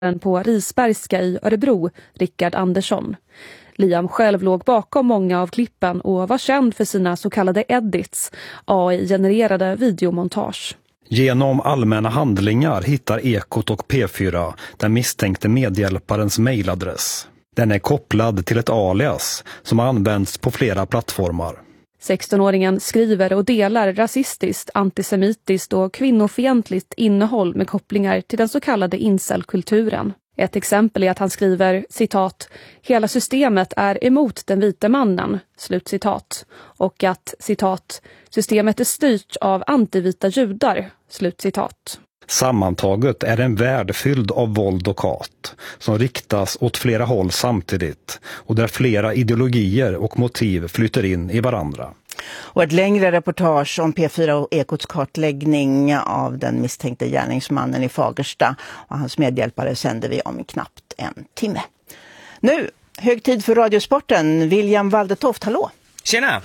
på Risbergska i Örebro, Rickard Andersson. Liam själv låg bakom många av klippen och var känd för sina så kallade edits, AI-genererade videomontage. Genom allmänna handlingar hittar Ekot och P4 den misstänkte medhjälparens mejladress. Den är kopplad till ett alias som används på flera plattformar. 16-åringen skriver och delar rasistiskt, antisemitiskt och kvinnofientligt innehåll med kopplingar till den så kallade incelkulturen. Ett exempel är att han skriver, citat, hela systemet är emot den vita mannen, slutcitat. Och att, citat, systemet är styrt av antivita judar, slutcitat. Sammantaget är en värld fylld av våld och hat som riktas åt flera håll samtidigt och där flera ideologier och motiv flyter in i varandra. Och ett längre reportage om P4 och Ekots kartläggning av den misstänkte gärningsmannen i Fagersta och hans medhjälpare sänder vi om knappt en timme. Nu, hög tid för Radiosporten. William Waldetoft, hallå! Tjena!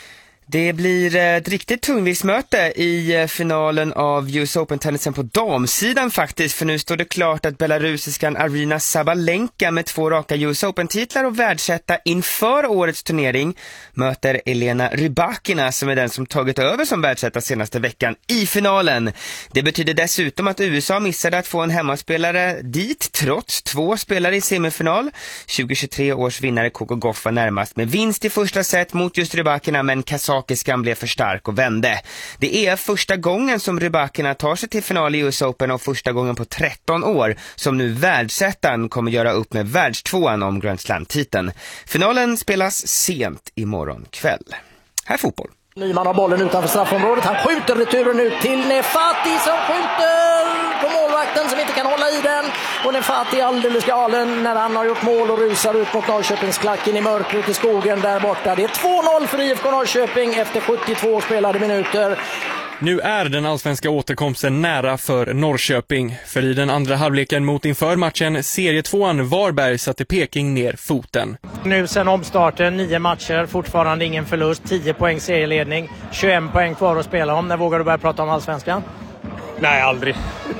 Det blir ett riktigt tungviktsmöte i finalen av US Open-tennisen på damsidan faktiskt. För nu står det klart att belarusiskan Aryna Sabalenka med 2 raka US Open-titlar och världsetta inför årets turnering möter Elena Rybakina som är den som tagit över som världsetta senaste veckan i finalen. Det betyder dessutom att USA missade att få en hemmaspelare dit trots 2 spelare i semifinal. 2023 års vinnare Coco Gauff var närmast med vinst i första set mot just Rybakina, men Kazakiskan blev för stark och vände. Det är första gången som Rybakina tar sig till final i US Open och första gången på 13 år som nu världsettan kommer göra upp med världstvåan om Grand Slam-titeln. Finalen spelas sent imorgon kväll. Här fotboll. Nyman har bollen utanför straffområdet. Han skjuter returen ut till Nefati som skjuter på målvakten som inte kan hålla i den. Och Nefati är alldeles galen när han har gjort mål och rusar ut mot Norrköpingsklacken i mörkret i skogen där borta. Det är 2-0 för IFK Norrköping efter 72 spelade minuter. Nu är den allsvenska återkomsten nära för Norrköping. För i den andra halvleken mot inför matchen serietvåan Varberg satte Peking ner foten. Nu sen omstarten, 9 matcher, fortfarande ingen förlust, 10 poäng serieledning, 21 poäng kvar att spela om. När vågar du börja prata om allsvenskan? Nej, aldrig.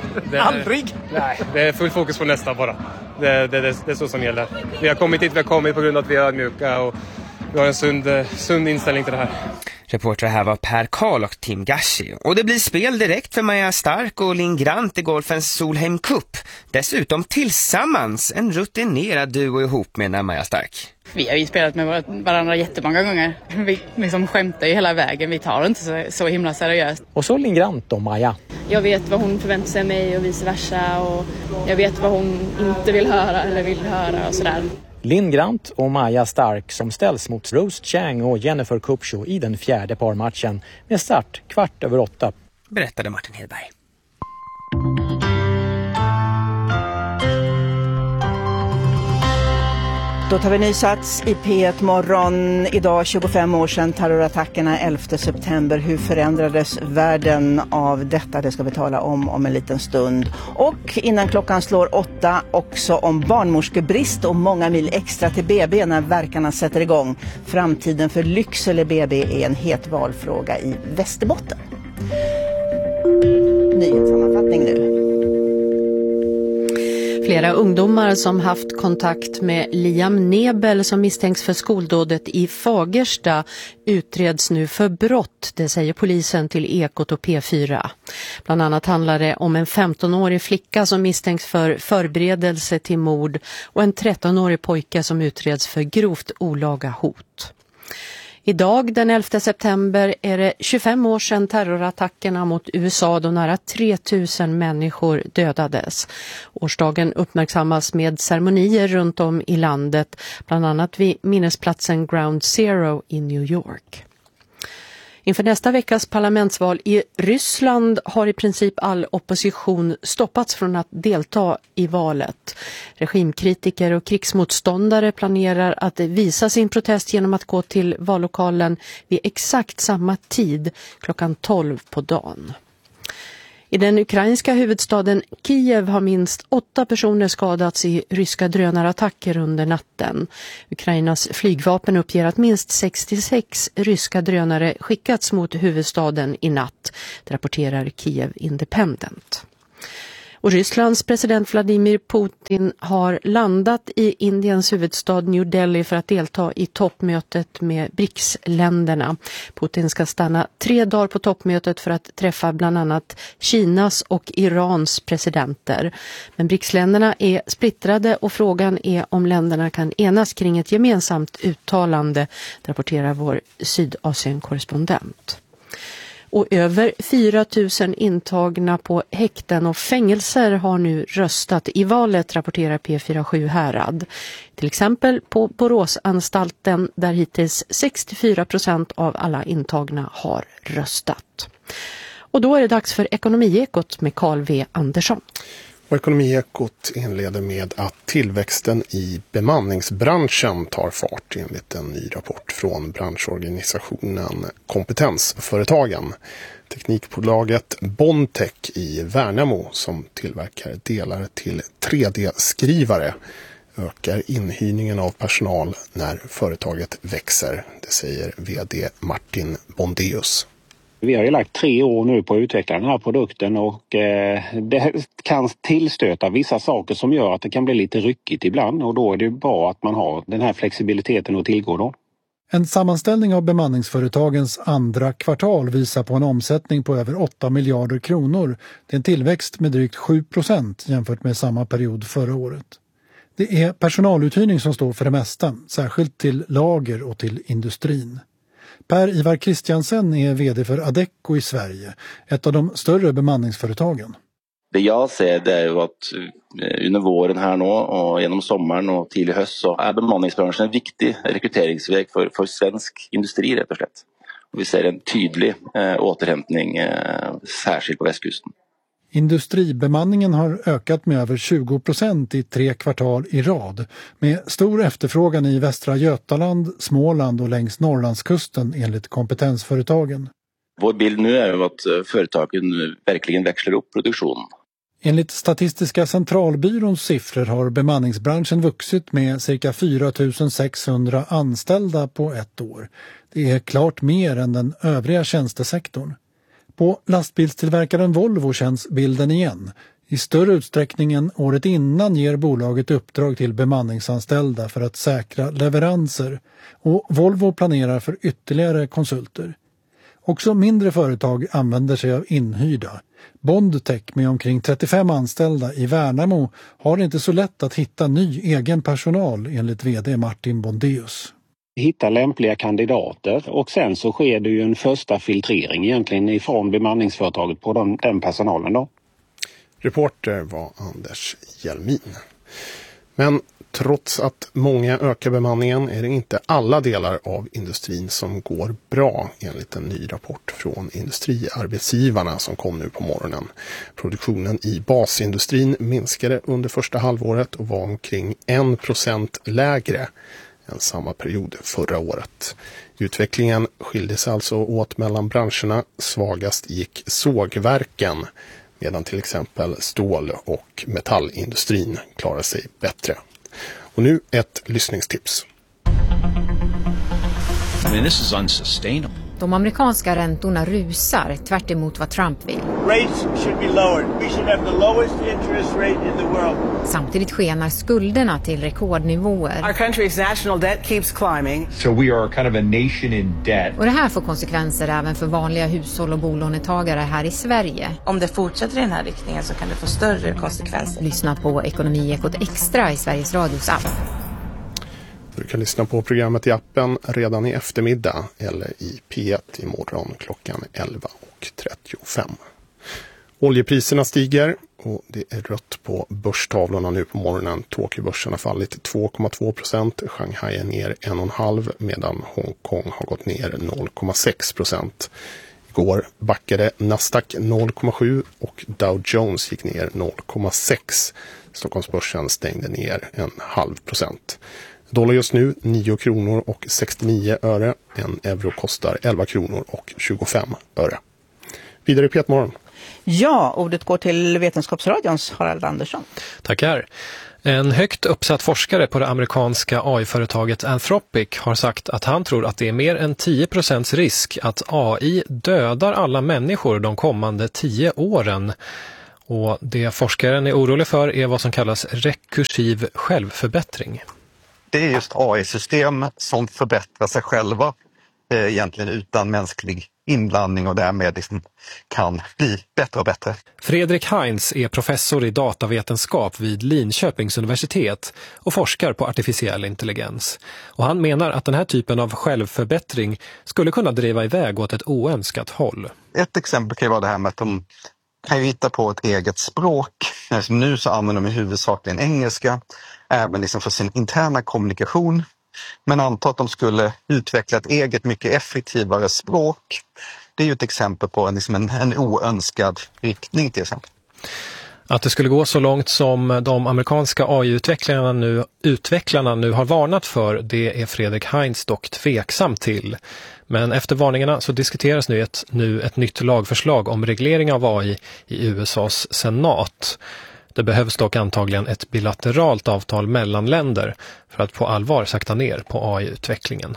Aldrig? Nej, det är full fokus på nästa bara. Det är så som gäller. Vi har kommit hit, vi har kommit på grund av att vi är ödmjuka och vi har en sund inställning till det här. Reporter här var Per Karl och Tim Gashi. Och det blir spel direkt för Maja Stark och Linn Grant i golfens Solheim Cup. Dessutom tillsammans en rutinerad duo ihop med Maja Stark. Vi har ju spelat med varandra jättemånga gånger. Vi liksom skämtar ju hela vägen. Vi tar det inte så himla seriöst. Och så Linn Grant och Maja. Jag vet vad hon förväntar sig av mig och vice versa. Och jag vet vad hon inte vill höra eller vill höra och sådär. Linn Grant och Maja Stark som ställs mot Rose Chang och Jennifer Kupcho i den 4:e parmatchen med start 7:15. Berättade Martin Hedberg. Då tar vi ny sats i P1 morgon. Idag 25 år sedan terrorattackerna 11 september. Hur förändrades världen av detta? Det ska vi tala om en liten stund. Och innan klockan slår 8 också om barnmorskebrist och många mil extra till BB när verkarna sätter igång. Framtiden för Lycksele BB är en het valfråga i Västerbotten. Nyhetssammanfattning nu. Flera ungdomar som haft kontakt med Liam Nebel som misstänks för skoldådet i Fagersta utreds nu för brott, det säger polisen till Ekot och P4. Bland annat handlar det om en 15-årig flicka som misstänks för förberedelse till mord och en 13-årig pojke som utreds för grovt olaga hot. Idag den 11 september är det 25 år sedan terrorattackerna mot USA då nära 3000 människor dödades. Årsdagen uppmärksammas med ceremonier runt om i landet, bland annat vid minnesplatsen Ground Zero i New York. Inför nästa veckas parlamentsval i Ryssland har i princip all opposition stoppats från att delta i valet. Regimkritiker och krigsmotståndare planerar att visa sin protest genom att gå till vallokalen vid exakt samma tid, klockan 12 på dagen. I den ukrainska huvudstaden Kiev har minst 8 personer skadats i ryska drönarattacker under natten. Ukrainas flygvapen uppger att minst 66 ryska drönare skickats mot huvudstaden i natt, det rapporterar Kiev Independent. Och Rysslands president Vladimir Putin har landat i Indiens huvudstad New Delhi för att delta i toppmötet med BRICS-länderna. Putin ska stanna 3 dagar på toppmötet för att träffa bland annat Kinas och Irans presidenter. Men BRICS-länderna är splittrade och frågan är om länderna kan enas kring ett gemensamt uttalande, rapporterar vår Sydasien-korrespondent. Och över 4 000 intagna på häkten och fängelser har nu röstat i valet, rapporterar P47 Härad. Till exempel på Boråsanstalten där hittills 64% av alla intagna har röstat. Och då är det dags för Ekonomiekot med Carl V. Andersson. Och Ekonomiekot inleder med att tillväxten i bemanningsbranschen tar fart enligt en ny rapport från branschorganisationen Kompetensföretagen. Teknikbolaget Bondtech i Värnamo som tillverkar delar till 3D-skrivare ökar inhyrningen av personal när företaget växer. Det säger vd Martin Bondeus. Vi har ju lagt 3 år nu på att utveckla den här produkten och det kan tillstöta vissa saker som gör att det kan bli lite ryckigt ibland och då är det bra att man har den här flexibiliteten att tillgå då. En sammanställning av bemanningsföretagens andra kvartal visar på en omsättning på över 8 miljarder kronor. Det är en tillväxt med drygt 7% jämfört med samma period förra året. Det är personaluthyrning som står för det mesta, särskilt till lager och till industrin. Per-Ivar Christiansen är vd för Adecco i Sverige, ett av de större bemanningsföretagen. Det jag ser det är ju att under våren här nu och genom sommaren och tidig höst så är bemanningsbranschen en viktig rekryteringsväg för svensk industri rätt och slett. Och vi ser en tydlig återhämtning särskilt på västkusten. Industribemanningen har ökat med över 20% i 3 kvartal i rad, med stor efterfrågan i Västra Götaland, Småland och längs Norrlandskusten enligt Kompetensföretagen. Vår bild nu är ju att företagen verkligen växlar upp produktionen. Enligt Statistiska centralbyråns siffror har bemanningsbranschen vuxit med cirka 4 600 anställda på ett år. Det är klart mer än den övriga tjänstesektorn. På lastbilstillverkaren Volvo känns bilden igen. I större utsträckning än året innan ger bolaget uppdrag till bemanningsanställda för att säkra leveranser. Och Volvo planerar för ytterligare konsulter. Också mindre företag använder sig av inhyrda. Bondtech med omkring 35 anställda i Värnamo har inte så lätt att hitta ny egen personal enligt vd Martin Bondeus. Hitta lämpliga kandidater och sen så sker det ju en första filtrering egentligen ifrån bemanningsföretaget på den personalen då. Reporter var Anders Hjelmin. Men trots att många ökar bemanningen är det inte alla delar av industrin som går bra enligt en ny rapport från industriarbetsgivarna som kom nu på morgonen. Produktionen i basindustrin minskade under första halvåret och var omkring 1% lägre än samma period förra året. Utvecklingen skilde sig alltså åt mellan branscherna. Svagast gick sågverken medan till exempel stål- och metallindustrin klarar sig bättre. Och nu ett lyssningstips. I mean, this is unsustainable. De amerikanska räntorna rusar tvärt emot vad Trump vill. Rates should be lowered. We should have the lowest interest rate in the world. Samtidigt skenar skulderna till rekordnivåer. Our country's national debt keeps climbing. So we are kind of a nation in debt. Och det här får konsekvenser även för vanliga hushåll och bolånetagare här i Sverige. Om det fortsätter i den här riktningen så kan det få större konsekvenser. Lyssna på Ekonomiekot Extra i Sveriges Radios app. Du kan lyssna på programmet i appen redan i eftermiddag eller i P1 imorgon klockan 11:35. Oljepriserna stiger och det är rött på börstavlorna nu på morgonen. Tokyobörsen har fallit 2,2%, Shanghai är ner 1,5% medan Hongkong har gått ner 0,6%. Igår backade Nasdaq 0,7% och Dow Jones gick ner 0,6%. Stockholmsbörsen stängde ner 0,5%. Dollar just nu 9 kronor och 69 öre. En euro kostar 11 kronor och 25 öre. Vidare i P1-morgon. Ja, ordet går till Vetenskapsradions Harald Andersson. Tackar. En högt uppsatt forskare på det amerikanska AI-företaget Anthropic har sagt att han tror att det är mer än 10% risk att AI dödar alla människor de kommande 10 åren. Och det forskaren är orolig för är vad som kallas rekursiv självförbättring. Det är just AI-system som förbättrar sig själva egentligen utan mänsklig inblandning och därmed liksom kan bli bättre och bättre. Fredrik Heinz är professor i datavetenskap vid Linköpings universitet och forskar på artificiell intelligens. Och han menar att den här typen av självförbättring skulle kunna driva iväg åt ett oönskat håll. Ett exempel kan ju vara det här med att de kan ju hitta på ett eget språk. Nu så använder de huvudsakligen engelska, även liksom för sin interna kommunikation. Men anta att de skulle utveckla ett eget mycket effektivare språk. Det är ju ett exempel på en oönskad riktning till exempel. Att det skulle gå så långt som de amerikanska AI-utvecklarna nu har varnat för, det är Fredrik Heinz dock tveksam till. Men efter varningarna så diskuteras nu ett nytt lagförslag om reglering av AI i USAs senat. Det behövs dock antagligen ett bilateralt avtal mellan länder för att på allvar sakta ner på AI-utvecklingen.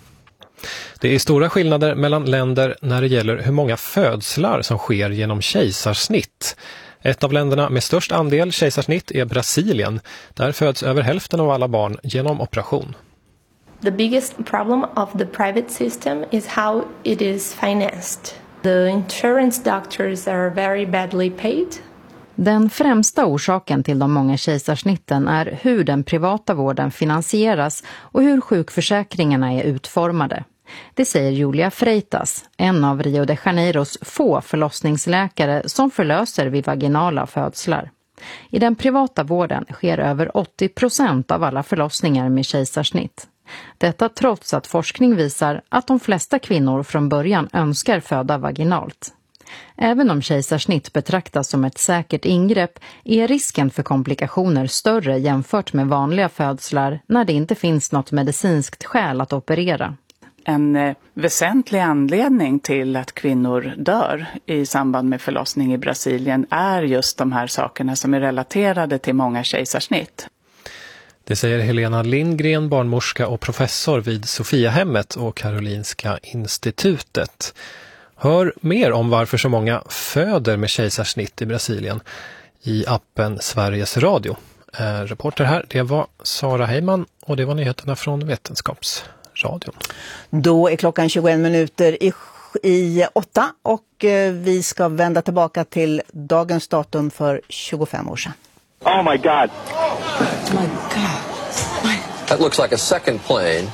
Det är stora skillnader mellan länder när det gäller hur många födslar som sker genom kejsarsnitt. Ett av länderna med störst andel kejsarsnitt är Brasilien. Där föds över hälften av alla barn genom operation. The biggest problem of the private system is how it is financed. The insurance doctors are very badly paid. Den främsta orsaken till de många kejsarsnitten är hur den privata vården finansieras och hur sjukförsäkringarna är utformade. Det säger Julia Freitas, en av Rio de Janeiros få förlossningsläkare som förlöser vid vaginala födslar. I den privata vården sker över 80% av alla förlossningar med kejsarsnitt. Detta trots att forskning visar att de flesta kvinnor från början önskar föda vaginalt. Även om kejsarsnitt betraktas som ett säkert ingrepp är risken för komplikationer större jämfört med vanliga födslar när det inte finns något medicinskt skäl att operera. En väsentlig anledning till att kvinnor dör i samband med förlossning i Brasilien är just de här sakerna som är relaterade till många kejsarsnitt. Det säger Helena Lindgren, barnmorska och professor vid Sofiahemmet och Karolinska institutet. Hör mer om varför så många föder med kejsarsnitt i Brasilien i appen Sveriges Radio. Reporter här, det var Sara Heiman och det var nyheterna från Vetenskapsradion. Då är klockan 21 minuter i 8 och vi ska vända tillbaka till dagens datum för 25 år sedan. Oh my God. Oh my God. That looks like a second plane.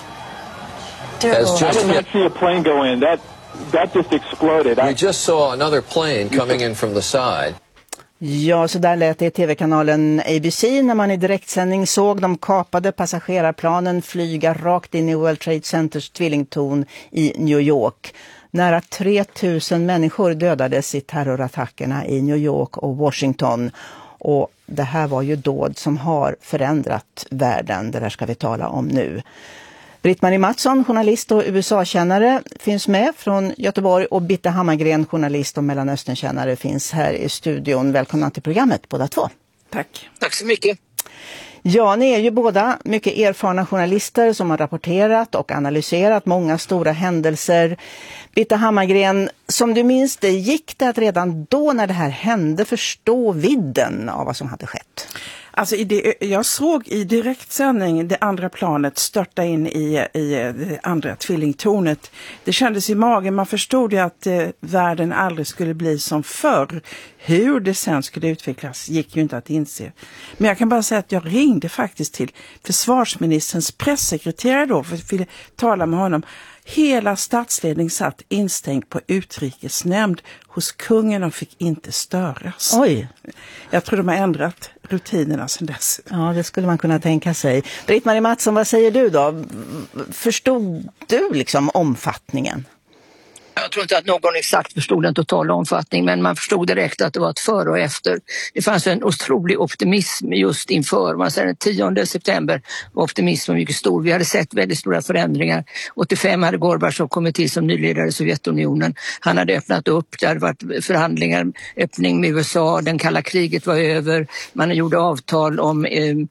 I did not see a plane go in. That just exploded. We just saw another plane coming in from the side. Ja, så där lät det i tv-kanalen ABC när man i direktsändning såg de kapade passagerarplanen flyga rakt in i World Trade Centers tvillingtorn i New York. Nära 3000 människor dödades i terrorattackerna i New York och Washington. Och det här var ju dåd som har förändrat världen. Det där ska vi tala om nu. Britt-Marie Mattsson, journalist och USA-kännare, finns med från Göteborg och Bitte Hammargren, journalist och Mellanöstern-kännare, finns här i studion. Välkomna till programmet båda två. Tack. Tack så mycket. Ja, ni är ju båda mycket erfarna journalister som har rapporterat och analyserat många stora händelser. Bitte Hammargren, som du minns det, gick det att redan då när det här hände förstå vidden av vad som hade skett? Alltså jag såg i direktsändning det andra planet störta in i det andra tvillingtornet. Det kändes i magen, man förstod ju att världen aldrig skulle bli som förr. Hur det sen skulle utvecklas gick ju inte att inse. Men jag kan bara säga att jag ringde faktiskt till försvarsministerns pressekreterare då för att ville tala med honom. Hela statsledningen satt instängt på utrikesnämnd hos kungen och fick inte störas. Oj! Jag tror de har ändrat rutinerna sedan dess. Ja, det skulle man kunna tänka sig. Britt-Marie Mattsson, vad säger du då? Förstod du liksom omfattningen? Jag tror inte att någon exakt förstod den totala omfattning, men man förstod direkt att det var ett före och efter. Det fanns en otrolig optimism just inför. Man säger den 10 september var optimismen mycket stor. Vi hade sett väldigt stora förändringar. 85 hade Gorbachev kommit till som nyledare i Sovjetunionen. Han hade öppnat upp, det hade varit förhandlingar, öppning med USA, den kalla kriget var över. Man gjorde avtal om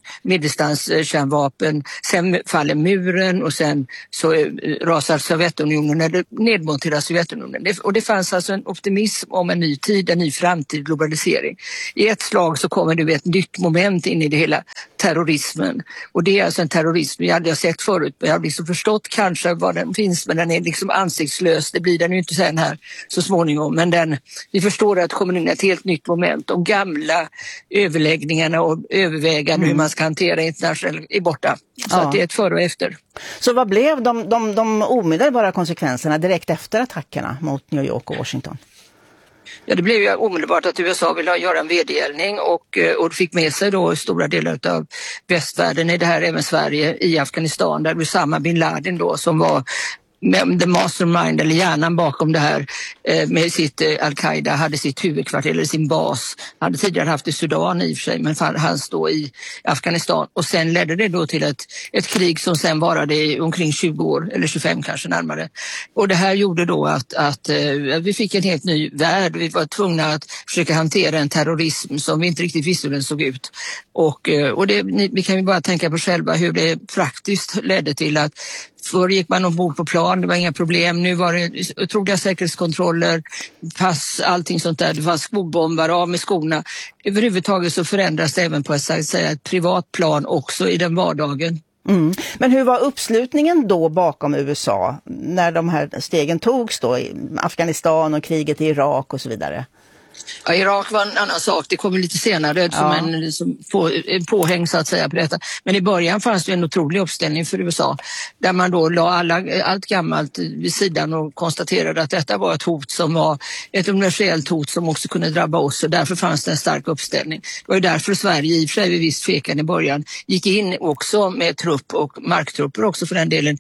medeldistanskärnvapen. Sen faller muren och sen så rasar Sovjetunionen, eller nedmonteras Sovjetunionen. Och det fanns alltså en optimism om en ny tid, en ny framtid, globalisering. I ett slag så kommer det ett nytt moment in i det hela, terrorismen. Och det är alltså en terrorism jag aldrig har sett förut, men jag har liksom förstått kanske vad den finns, men den är liksom ansiktslös. Det blir den ju inte sen här så småningom, men vi förstår att det kommer in ett helt nytt moment. De gamla överläggningarna och överväganden hur man ska hantera internationellt är borta. Så att det är ett före och efter. Så vad blev de omedelbara konsekvenserna direkt efter attackerna mot New York och Washington? Ja, det blev ju omedelbart att USA ville göra en vedergällning och fick med sig då stora delar av västvärlden, i det här även Sverige, i Afghanistan, där Osama bin Laden då, som var the mastermind eller hjärnan bakom det här med sitt Al-Qaida, hade sitt huvudkvarter eller sin bas, hade tidigare haft i Sudan i och för sig, men han stod i Afghanistan, och sen ledde det då till ett krig som sen varade i omkring 20 år eller 25 kanske närmare. Och det här gjorde då att vi fick en helt ny värld. Vi var tvungna att försöka hantera en terrorism som vi inte riktigt visste hur den såg ut. Och vi kan ju bara tänka på själva hur det praktiskt ledde till att förr gick man ombord på plan, det var inga problem. Nu var det otroliga säkerhetskontroller, pass, allting sånt där. Det var skobombare, av med skorna. Överhuvudtaget så förändras det även på ett privat plan också i den vardagen. Mm. Men hur var uppslutningen då bakom USA när de här stegen togs då i Afghanistan och kriget i Irak och så vidare? Ja, Irak var en annan sak, det kommer lite senare som en påhäng så att säga på detta. Men i början fanns det en otrolig uppställning för USA där man då la allt gammalt vid sidan och konstaterade att detta var ett hot som var ett universellt hot som också kunde drabba oss, och därför fanns det en stark uppställning. Det var ju därför Sverige, i och för sig vid viss tvekan i början, gick in också med trupp och marktrupper också för den delen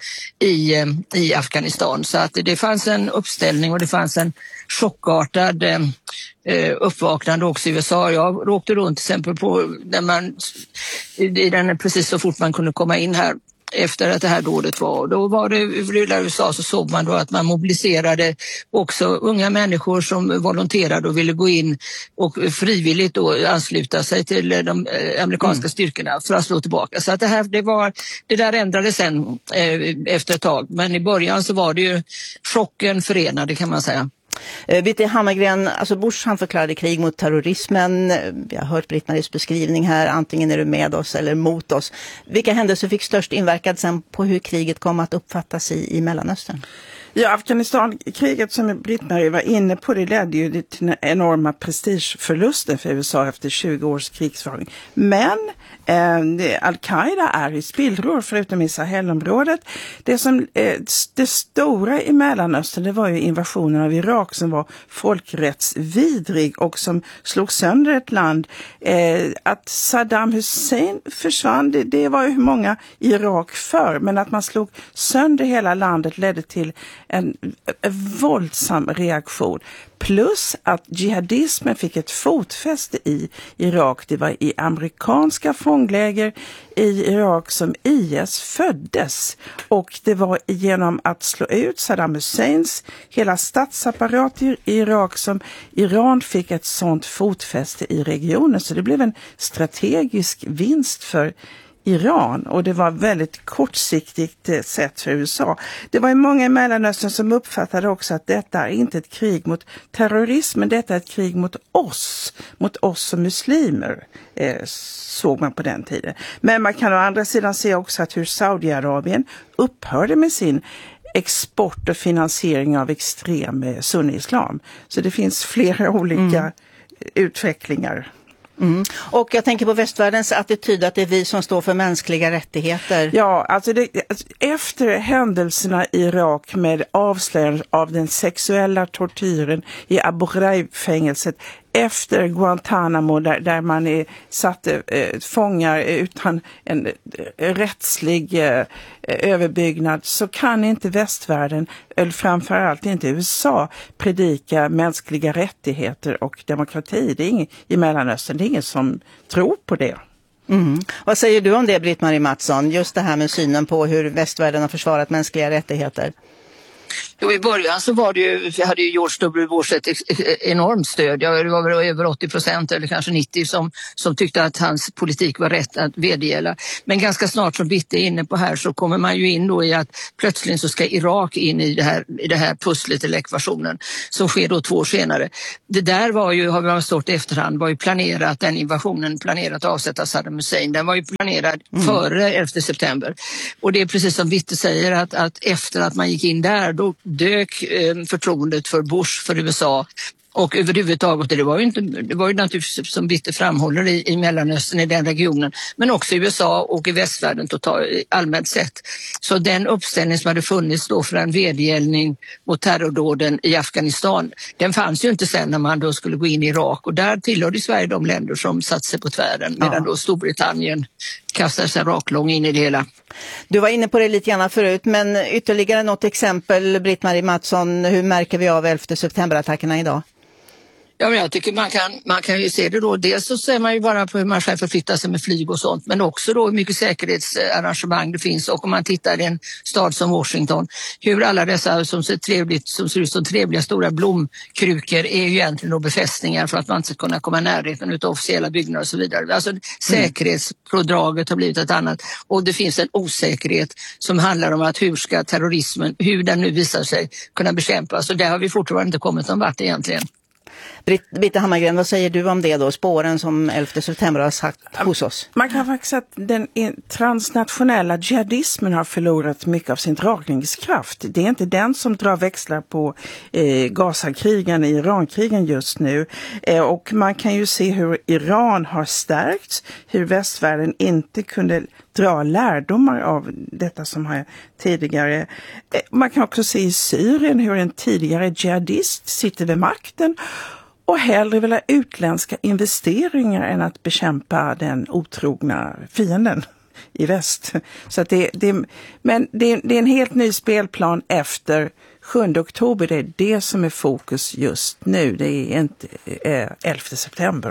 i Afghanistan. Så att det fanns en uppställning och det fanns en chockartad uppvaknande också i USA. Jag åkte runt till exempel precis så fort man kunde komma in här efter att det här dådet var. Då var det över USA, så såg man då att man mobiliserade också unga människor som volonterade och ville gå in och frivilligt då ansluta sig till de amerikanska styrkorna för att slå tillbaka. Så att det där ändrades sen efter ett tag. Men i början så var det ju chocken förenade, kan man säga. Bitte Hammargren, alltså Bush, han förklarade krig mot terrorismen. Vi har hört Britt-Maries beskrivning här, antingen är du med oss eller mot oss. Vilka händelser fick störst inverkan sen på hur kriget kom att uppfattas i Mellanöstern? Ja, Afghanistan-kriget som Britt-Marie var inne på, det ledde ju till enorma prestigeförluster för USA efter 20 års krigsföring. Men Al-Qaida är i spillror förutom i Sahelområdet. Det stora i Mellanöstern, det var ju invasionen av Irak som var folkrättsvidrig och som slog sönder ett land. Att Saddam Hussein försvann, det var ju många i Irak för, men att man slog sönder hela landet ledde till en våldsam reaktion. Plus att jihadismen fick ett fotfäste i Irak. Det var i amerikanska fångläger i Irak som IS föddes. Och det var genom att slå ut Saddam Husseins hela statsapparat i Irak som Iran fick ett sånt fotfäste i regionen. Så det blev en strategisk vinst för Iran, och det var väldigt kortsiktigt sätt för USA. Det var ju många i Mellanöstern som uppfattade också att detta är inte ett krig mot terrorism, men detta är ett krig mot oss som muslimer, såg man på den tiden. Men man kan å andra sidan se också att hur Saudiarabien upphörde med sin export och finansiering av extrem sunni-islam. Så det finns flera olika utvecklingar. Mm. Och jag tänker på västvärldens attityd att det är vi som står för mänskliga rättigheter. Ja, alltså efter händelserna i Irak med avslöjandet av den sexuella tortyren i Abu Ghraib-fängelset, efter Guantanamo där man satte fångar utan en rättslig överbyggnad, så kan inte västvärlden, eller framförallt inte USA, predika mänskliga rättigheter och demokrati. Det är ingen i Mellanöstern, det är ingen som tror på det. Mm. Vad säger du om det, Britt-Marie Mattsson? Just det här med synen på hur västvärlden har försvarat mänskliga rättigheter. Jo, i början så var det ju, hade ju George W. Bush ett enormt stöd. Det var väl över 80% eller kanske 90% som tyckte att hans politik var rätt att vedergälla. Men ganska snart, som Bitte är inne på här, så kommer man ju in då i att plötsligt så ska Irak in i det här pusslet eller ekvationen som sker då 2 år senare. Det där var ju, har vi stått i efterhand, var ju planerat, den invasionen planerat att avsätta Saddam Hussein. Den var ju planerad före 11 september. Och det är precis som Bitte säger att efter att man gick in där, då dök förtroendet för Bush, för USA och överhuvudtaget, det var ju naturligtvis som Bitte framhåller i Mellanöstern, i den regionen, men också i USA och i västvärlden allmänt sett. Så den uppställning som hade funnits då för en vedergällning mot terrordåden i Afghanistan, den fanns ju inte sen när man då skulle gå in i Irak, och där tillhörde Sverige de länder som satt sig på tvären, medan då Storbritannien kastade sig raklång in i det hela. Du var inne på det lite grann förut, men ytterligare något exempel, Britt-Marie Mattsson, hur märker vi av 11 september-attackerna idag? Ja, men jag tycker man kan ju se det då. Dels så ser man ju bara på hur man själv förflyttar sig med flyg och sånt, men också då hur mycket säkerhetsarrangemang det finns. Och om man tittar i en stad som Washington, hur alla dessa som ser ut som trevliga stora blomkrukor är ju egentligen då befästningar för att man inte ska kunna komma i närheten utav officiella byggnader och så vidare. Alltså säkerhetspådraget har blivit ett annat, och det finns en osäkerhet som handlar om att hur ska terrorismen, hur den nu visar sig, kunna bekämpas. Och där har vi fortfarande inte kommit någon vart egentligen. Bitte Hammargren, vad säger du om det då? Spåren som 11 september har sagt hos oss. Man kan faktiskt säga att den transnationella jihadismen har förlorat mycket av sin dragningskraft. Det är inte den som drar växlar på Gazakrigen, Irankrigen just nu. Och man kan ju se hur Iran har stärkts, hur västvärlden inte kunde dra lärdomar av detta som har tidigare. Man kan också se i Syrien hur en tidigare jihadist sitter vid makten och hellre vill ha utländska investeringar än att bekämpa den otrogna fienden i väst. Så att det är en helt ny spelplan efter 7 oktober. Det är det som är fokus just nu. Det är inte 11 september.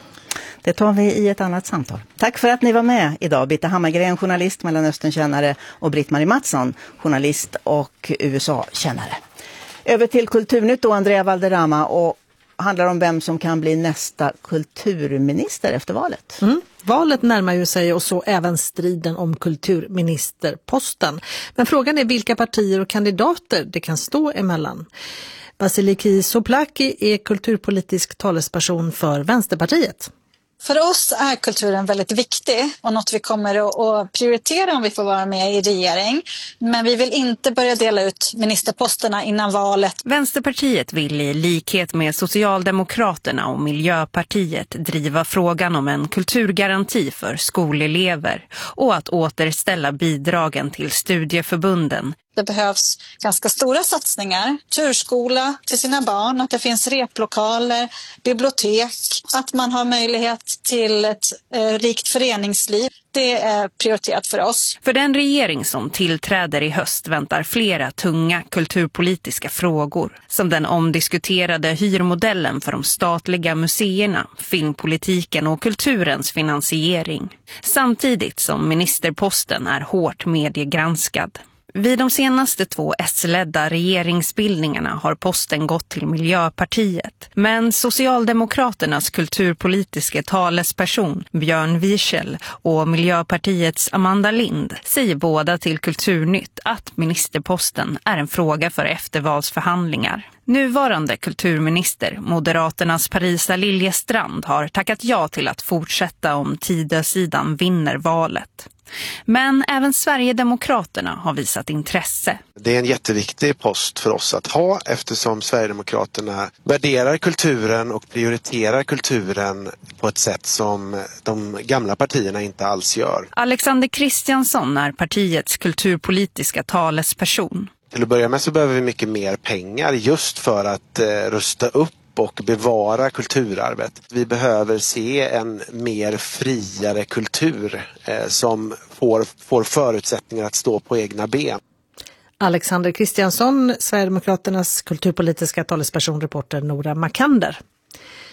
Det tar vi i ett annat samtal. Tack för att ni var med idag. Bitte Hammargren, journalist, Mellanöstern-kännare, och Britt-Marie Mattsson, journalist och USA-kännare. Över till Kulturnytt och Andrea Valderrama, och handlar om vem som kan bli nästa kulturminister efter valet. Valet närmar ju sig, och så även striden om kulturministerposten. Men frågan är vilka partier och kandidater det kan stå emellan. Vasiliki Soplaki är kulturpolitisk talesperson för Vänsterpartiet. För oss är kulturen väldigt viktig och något vi kommer att prioritera om vi får vara med i regering. Men vi vill inte börja dela ut ministerposterna innan valet. Vänsterpartiet vill i likhet med Socialdemokraterna och Miljöpartiet driva frågan om en kulturgaranti för skolelever och att återställa bidragen till studieförbunden. Det behövs ganska stora satsningar, kulturskola till sina barn, att det finns replokaler, bibliotek, att man har möjlighet till ett rikt föreningsliv. Det är prioriterat för oss. För den regering som tillträder i höst väntar flera tunga kulturpolitiska frågor, som den omdiskuterade hyrmodellen för de statliga museerna, filmpolitiken och kulturens finansiering. Samtidigt som ministerposten är hårt mediegranskad. Vid de senaste 2 S-ledda regeringsbildningarna har posten gått till Miljöpartiet. Men Socialdemokraternas kulturpolitiska talesperson Björn Wiechel och Miljöpartiets Amanda Lind säger båda till Kulturnytt att ministerposten är en fråga för eftervalsförhandlingar. Nuvarande kulturminister, Moderaternas Parisa Liljestrand, har tackat ja till att fortsätta om Tidösidan vinner valet. Men även Sverigedemokraterna har visat intresse. Det är en jätteviktig post för oss att ha, eftersom Sverigedemokraterna värderar kulturen och prioriterar kulturen på ett sätt som de gamla partierna inte alls gör. Alexander Kristiansson är partiets kulturpolitiska talesperson. Till att börja med så behöver vi mycket mer pengar just för att rusta upp och bevara kulturarvet. Vi behöver se en mer friare kultur som får förutsättningar att stå på egna ben. Alexander Kristiansson, Sverigedemokraternas kulturpolitiska talesperson, reporter Nora Makander.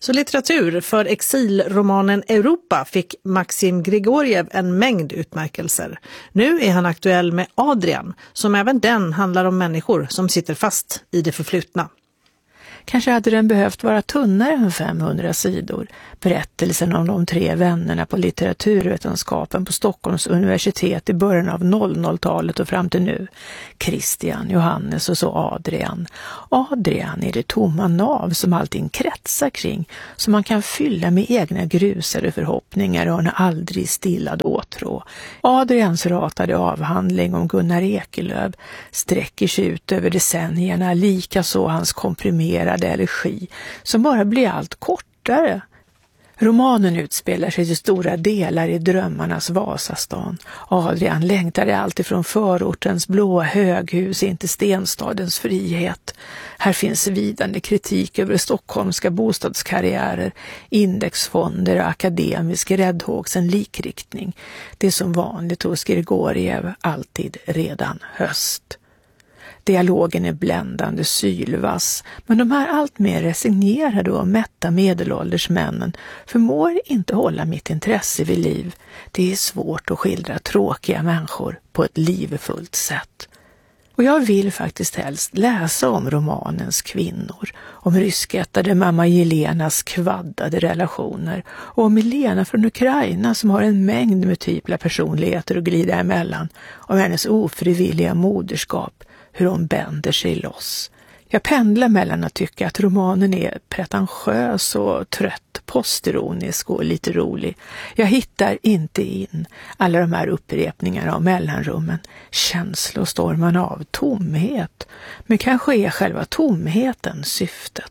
Så litteratur. För exilromanen Europa fick Maxim Grigoriev en mängd utmärkelser. Nu är han aktuell med Adrian, som även den handlar om människor som sitter fast i det förflutna. Kanske hade den behövt vara tunnare än 500 sidor. Berättelsen om de 3 vännerna på litteraturvetenskapen på Stockholms universitet i början av 00-talet och fram till nu. Christian, Johannes och så Adrian. Adrian är det tomma nav som allting kretsar kring, som man kan fylla med egna grusade förhoppningar och en aldrig stillad åtrå. Adrians ratade avhandling om Gunnar Ekelöf sträcker sig ut över decennierna, likaså hans komprimerade elegi som bara blir allt kortare. Romanen utspelar sig till stora delar i drömmarnas Vasastan. Adrian längtade allt ifrån förortens blåa höghus in till stenstadens frihet. Här finns svidande kritik över stockholmska bostadskarriärer, indexfonder och akademisk räddhågsen likriktning. Det är som vanligt hos Grigoriev alltid redan höst. Dialogen är bländande sylvass, men de här allt mer resignerade och mätta medelåldersmännen förmår inte hålla mitt intresse vid liv. Det är svårt att skildra tråkiga människor på ett livfullt sätt. Och jag vill faktiskt helst läsa om romanens kvinnor, om ryskättade mamma Jelenas kvaddade relationer och om Elena från Ukraina som har en mängd multipla personligheter att glida emellan, om hennes ofrivilliga moderskap, hur hon bänder sig loss. Jag pendlar mellan att tycka att romanen är pretentiös och trött, postironisk och lite rolig. Jag hittar inte in alla de här upprepningarna av mellanrummen, känslostormarna av tomhet. Men kanske är själva tomheten syftet.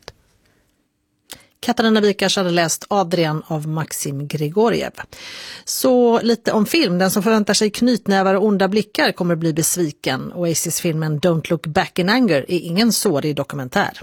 Katarina Wikars hade läst Adrian av Maxim Grigoriev. Så lite om film. Den som förväntar sig knytnävar och onda blickar kommer bli besviken. Oasis-filmen Don't Look Back in Anger är ingen sårig dokumentär.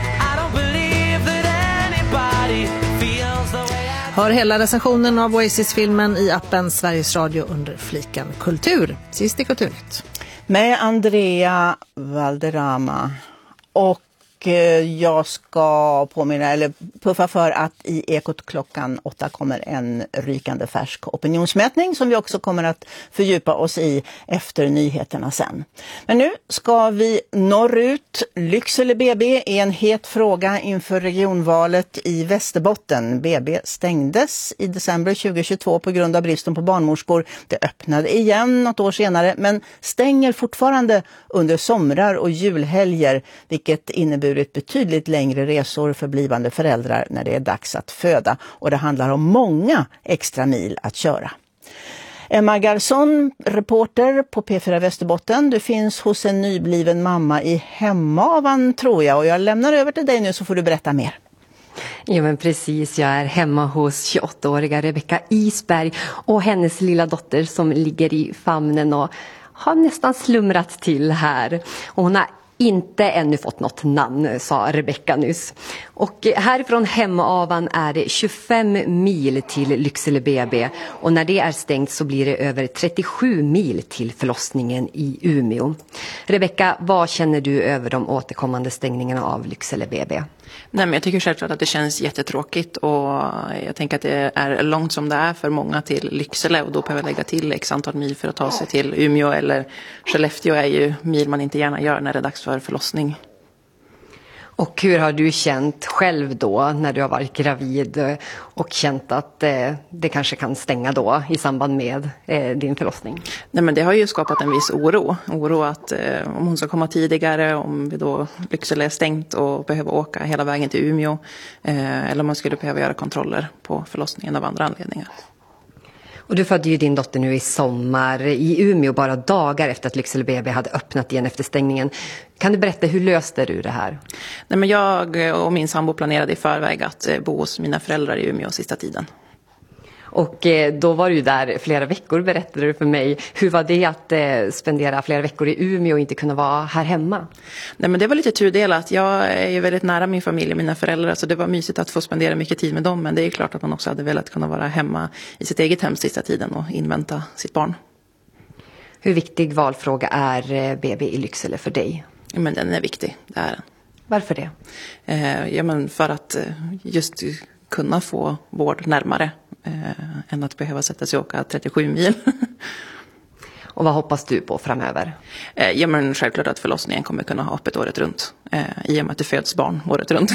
Hör hela recensionen av Oasis-filmen i appen Sveriges Radio under fliken Kultur. Sist i Kulturnytt. Med Andrea Valderrama. Och jag ska puffa för att i Ekot klockan 8 kommer en rykande färsk opinionsmätning som vi också kommer att fördjupa oss i efter nyheterna sen. Men nu ska vi norrut. Lycksele BB är en het fråga inför regionvalet i Västerbotten. BB stängdes i december 2022 på grund av bristen på barnmorskor. Det öppnade igen något år senare men stänger fortfarande under somrar och julhelger, vilket innebär ett betydligt längre resor för blivande föräldrar när det är dags att föda. Och det handlar om många extra mil att köra. Emma Garson, reporter på P4 Västerbotten. Du finns hos en nybliven mamma i Hemavan tror jag. Och jag lämnar över till dig nu så får du berätta mer. Ja men precis, jag är hemma hos 28-åriga Rebecka Isberg och hennes lilla dotter som ligger i famnen och har nästan slumrat till här. Och hon har inte ännu fått något namn, sa Rebecka nyss. Och härifrån Hemavan är det 25 mil till Lycksele BB. Och när det är stängt så blir det över 37 mil till förlossningen i Umeå. Rebecka, vad känner du över de återkommande stängningarna av Lycksele BB? Nej, men jag tycker självklart att det känns jättetråkigt och jag tänker att det är långt som det är för många till Lycksele och då behöver jag lägga till x antal mil för att ta sig till Umeå eller Skellefteå är ju mil man inte gärna gör när det är dags för förlossning. Och hur har du känt själv då när du har varit gravid och känt att det kanske kan stänga då i samband med din förlossning? Nej, men det har ju skapat en viss oro. Oro att om hon ska komma tidigare, om vi då Lycksele är stängt och behöver åka hela vägen till Umeå eller om man skulle behöva göra kontroller på förlossningen av andra anledningar. Och du födde ju din dotter nu i sommar i Umeå bara dagar efter att Lycksele BB hade öppnat igen efter stängningen. Kan du berätta, hur löste du det här? Nej, men jag och min sambo planerade i förväg att bo hos mina föräldrar i Umeå sista tiden. Och då var du där flera veckor, berättade du för mig. Hur var det att spendera flera veckor i Umeå och inte kunna vara här hemma? Nej, men det var lite tudelat. Jag är ju väldigt nära min familj och mina föräldrar så det var mysigt att få spendera mycket tid med dem. Men det är klart att man också hade velat kunna vara hemma i sitt eget hem sista tiden och invänta sitt barn. Hur viktig valfråga är BB i Lycksele för dig? Ja, men den är viktig, det är den. Varför det? Ja, men för att just kunna få vård närmare än att behöva sätta sig och åka 37 mil. Och vad hoppas du på framöver? Ja, men självklart att förlossningen kommer kunna ha öppet året runt. I och med att det föds barn året runt.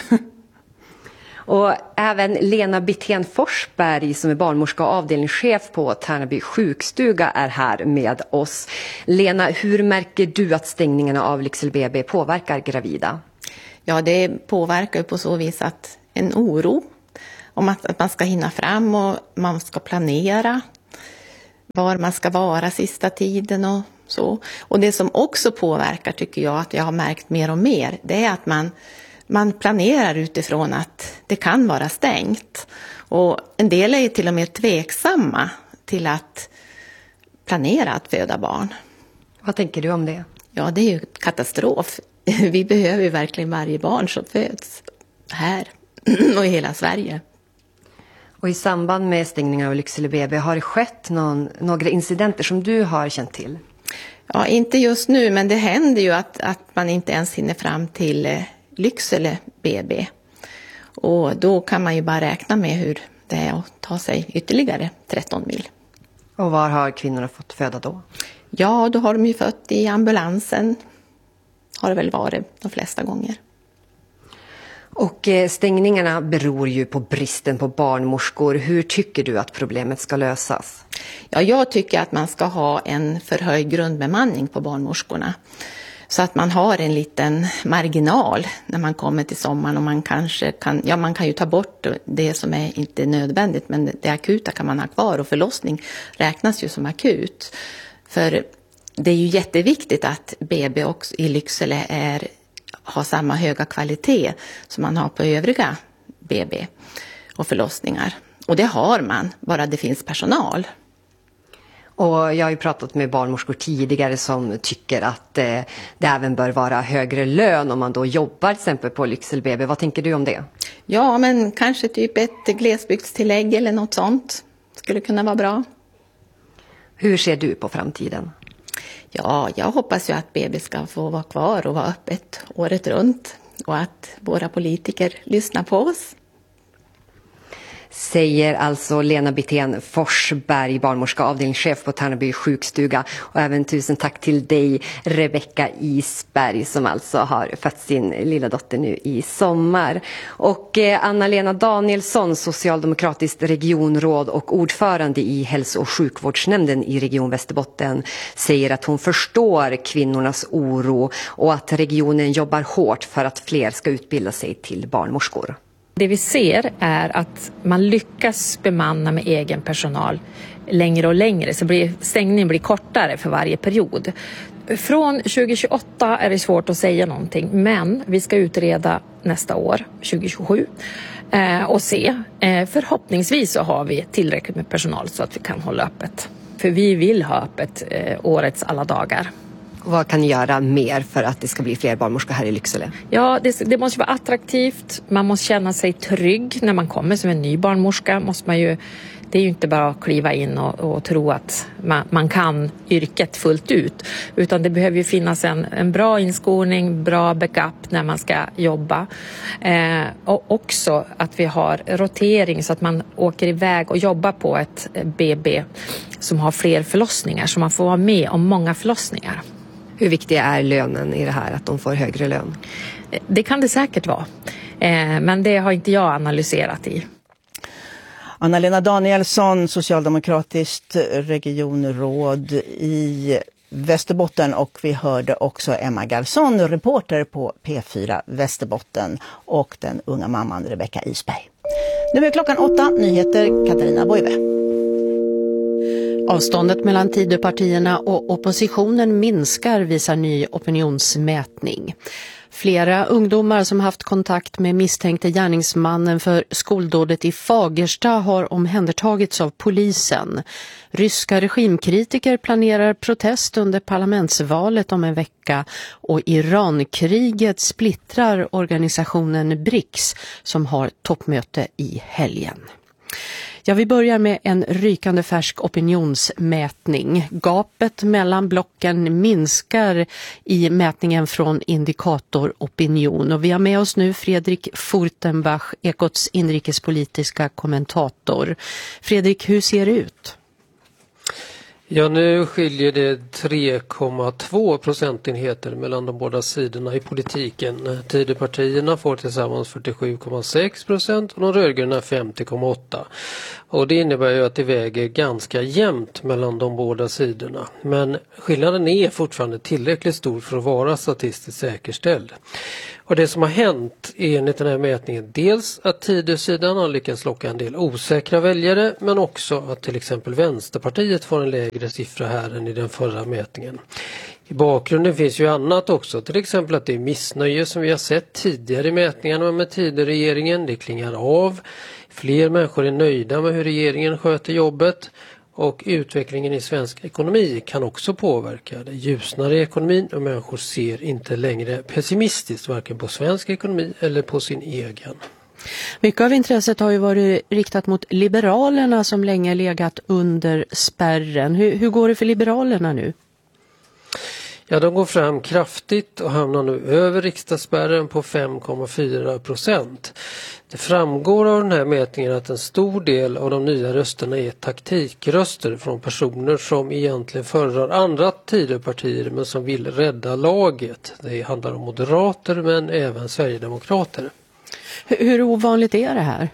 Och även Lena Bitén Forsberg som är barnmorska och avdelningschef på Tärnaby sjukstuga är här med oss. Lena, hur märker du att stängningarna av Lycksele BB påverkar gravida? Ja, det påverkar på så vis att en oro om att man ska hinna fram och man ska planera var man ska vara sista tiden och så. Och det som också påverkar tycker jag att jag har märkt mer och mer, det är att man planerar utifrån att det kan vara stängt. Och en del är till och med tveksamma till att planera att föda barn. Vad tänker du om det? Ja, det är ju katastrof. Vi behöver ju verkligen varje barn som föds här och i hela Sverige. Och i samband med stängningen av Lycksele BB har det skett några incidenter som du har känt till? Ja, inte just nu, men det händer ju att man inte ens hinner fram till Lycksele BB. Och då kan man ju bara räkna med hur det är att ta sig ytterligare 13 mil. Och var har kvinnorna fått föda då? Ja, då har de ju fött i ambulansen. Har det väl varit de flesta gånger. Och stängningarna beror ju på bristen på barnmorskor. Hur tycker du att problemet ska lösas? Ja, jag tycker att man ska ha en förhöjd grundbemanning på barnmorskorna. Så att man har en liten marginal när man kommer till sommaren och man kanske man kan ju ta bort det som är inte nödvändigt, men det akuta kan man ha kvar och förlossning räknas ju som akut. För det är ju jätteviktigt att BB också i Lycksele har samma höga kvalitet som man har på övriga BB och förlossningar. Och det har man, bara det finns personal. Och jag har ju pratat med barnmorskor tidigare som tycker att det även bör vara högre lön om man då jobbar till exempel på Lycksele BB. Vad tänker du om det? Ja, men kanske typ ett glesbygdstillägg eller något sånt skulle kunna vara bra. Hur ser du på framtiden? Ja, jag hoppas ju att BB ska få vara kvar och vara öppet året runt och att våra politiker lyssnar på oss. Säger alltså Lena Bitén Forsberg, barnmorska avdelningschef på Tärnaby sjukstuga. Och även tusen tack till dig, Rebecka Isberg, som alltså har fött sin lilla dotter nu i sommar. Och Anna-Lena Danielsson, socialdemokratiskt regionråd och ordförande i hälso- och sjukvårdsnämnden i Region Västerbotten, säger att hon förstår kvinnornas oro och att regionen jobbar hårt för att fler ska utbilda sig till barnmorskor. Det vi ser är att man lyckas bemanna med egen personal längre och längre, så stängningen blir kortare för varje period. Från 2028 är det svårt att säga någonting, men vi ska utreda nästa år, 2027, och se. Förhoppningsvis så har vi tillräckligt med personal så att vi kan hålla öppet. För vi vill ha öppet årets alla dagar. Vad kan ni göra mer för att det ska bli fler barnmorskor här i Lycksele? Ja, det måste vara attraktivt. Man måste känna sig trygg när man kommer som en ny barnmorska. Det är ju inte bara att kliva in och tro att man kan yrket fullt ut. Utan det behöver ju finnas en bra inskolning, bra backup när man ska jobba. Och också att vi har rotering så att man åker iväg och jobbar på ett BB som har fler förlossningar. Så man får vara med om många förlossningar. Hur viktig är lönen i det här, att de får högre lön? Det kan det säkert vara. Men det har inte jag analyserat i. Anna-Lena Danielsson, socialdemokratiskt regionråd i Västerbotten, och vi hörde också Emma Garson, reporter på P4 Västerbotten, och den unga mamman Rebecka Isberg. Nu är klockan 8, nyheter, Katarina Boive. Avståndet mellan Tidöpartierna och oppositionen minskar, visar ny opinionsmätning. Flera ungdomar som haft kontakt med misstänkte gärningsmannen för skoldådet i Fagersta har omhändertagits av polisen. Ryska regimkritiker planerar protest under parlamentsvalet om en vecka, och Irankriget splittrar organisationen BRICS som har toppmöte i helgen. Ja, vi börjar med en rykande färsk opinionsmätning. Gapet mellan blocken minskar i mätningen från Indikator Opinion. Och vi har med oss nu Fredrik Furtenbach, Ekots inrikespolitiska kommentator. Fredrik, hur ser det ut? Ja, nu skiljer det 3,2 procentenheter mellan de båda sidorna i politiken. Tidöpartierna får tillsammans 47,6% och de rödgröna 50,8%. Och det innebär ju att det väger ganska jämnt mellan de båda sidorna. Men skillnaden är fortfarande tillräckligt stor för att vara statistiskt säkerställd. Och det som har hänt enligt den här mätningen, dels att Tidösidan har lyckats locka en del osäkra väljare, men också att till exempel Vänsterpartiet får en lägre siffra här än i den förra mätningen. I bakgrunden finns ju annat också, till exempel att det är missnöje som vi har sett tidigare i mätningarna med Tidöregeringen. Det klingar av, fler människor är nöjda med hur regeringen sköter jobbet. Och utvecklingen i svensk ekonomi kan också påverka. Det ljusnar i ekonomin och människor ser inte längre pessimistiskt varken på svensk ekonomi eller på sin egen. Mycket av intresset har ju varit riktat mot Liberalerna som länge legat under spärren. Hur går det för Liberalerna nu? Ja, de går fram kraftigt och hamnar nu över riksdagsspärren på 5,4%. Det framgår av den här mätningen att en stor del av de nya rösterna är taktikröster från personer som egentligen föredrar andra Tidöpartier men som vill rädda laget. Det handlar om moderater men även sverigedemokrater. Hur ovanligt är det här?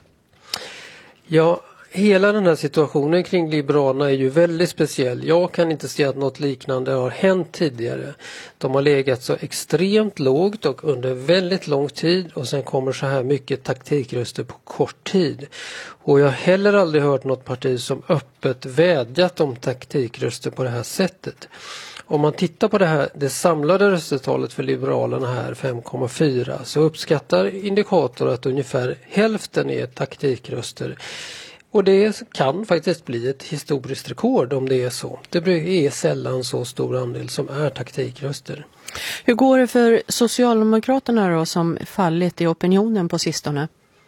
Ja, hela den här situationen kring Liberalerna är ju väldigt speciell. Jag kan inte se att något liknande har hänt tidigare. De har legat så extremt lågt och under väldigt lång tid och sen kommer så här mycket taktikröster på kort tid. Och jag har heller aldrig hört något parti som öppet vädjat om taktikröster på det här sättet. Om man tittar på det samlade röstetalet för Liberalerna här, 5,4, så uppskattar Indikator att ungefär hälften är taktikröster. Och det kan faktiskt bli ett historiskt rekord om det är så. Det är sällan så stor andel som är taktikröster. Hur går det för Socialdemokraterna då som fallit i opinionen på sistone?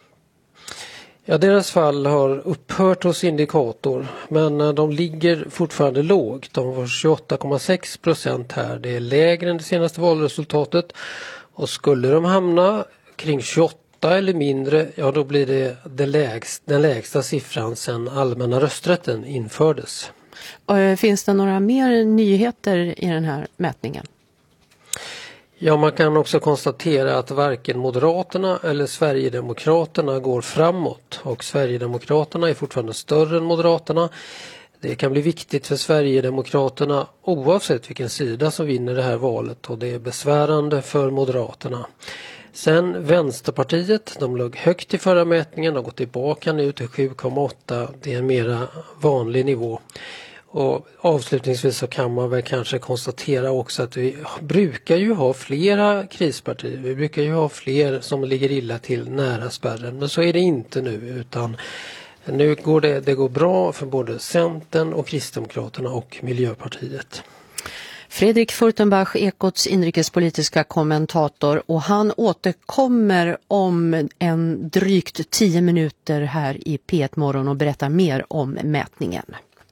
Ja, deras fall har upphört hos Indikator, men de ligger fortfarande lågt. De var 28,6% här. Det är lägre än det senaste valresultatet. Och skulle de hamna kring 28 eller mindre, ja då blir det den lägsta siffran sedan allmänna rösträtten infördes. Och finns det några mer nyheter i den här mätningen? Ja, man kan också konstatera att varken Moderaterna eller Sverigedemokraterna går framåt. Och Sverigedemokraterna är fortfarande större än Moderaterna. Det kan bli viktigt för Sverigedemokraterna oavsett vilken sida som vinner det här valet. Och det är besvärande för Moderaterna. Sen Vänsterpartiet, de låg högt i förra mätningen och gått tillbaka nu till 7,8. Det är en mera vanlig nivå. Och avslutningsvis så kan man väl kanske konstatera också att vi brukar ju ha flera krispartier. Vi brukar ju ha fler som ligger illa till nära spärren. Men så är det inte nu, utan nu går det går bra för både Centern och Kristdemokraterna och Miljöpartiet. Fredrik Furtenbach, Ekots inrikespolitiska kommentator, och han återkommer om en drygt 10 minuter här i P1 Morgon och berättar mer om mätningen.